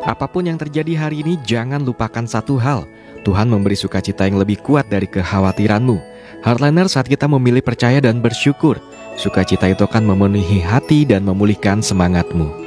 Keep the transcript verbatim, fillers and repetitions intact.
Apapun yang terjadi hari ini, jangan lupakan satu hal. Tuhan memberi sukacita yang lebih kuat dari kekhawatiranmu. Heartliner, saat kita memilih percaya dan bersyukur, sukacita itu akan memenuhi hati dan memulihkan semangatmu.